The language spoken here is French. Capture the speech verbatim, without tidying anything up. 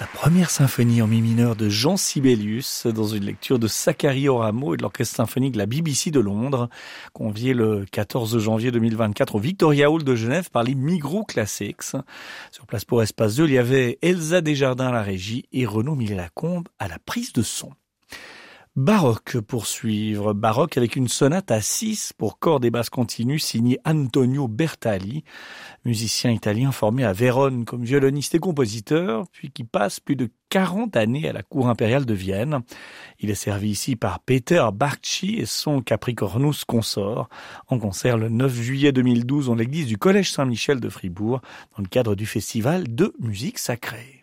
La première symphonie en mi mineur de Jean Sibelius, dans une lecture de Zachary Oramo et de l'Orchestre symphonique de la B B C de Londres, convié le quatorze janvier deux mille vingt-quatre au Victoria Hall de Genève par les Migros Classics. Sur place pour Espace deux, il y avait Elsa Desjardins à la régie et Renaud Millet-Lacombe à la prise de son. Baroque pour suivre, baroque avec une sonate à six pour cordes et basses continues signée Antonio Bertali, musicien italien formé à Vérone comme violoniste et compositeur, puis qui passe plus de quarante années à la cour impériale de Vienne. Il est servi ici par Peter Barcci et son Capricornus consort, en concert le neuf juillet deux mille douze dans l'église du Collège Saint-Michel de Fribourg, dans le cadre du festival de musique sacrée.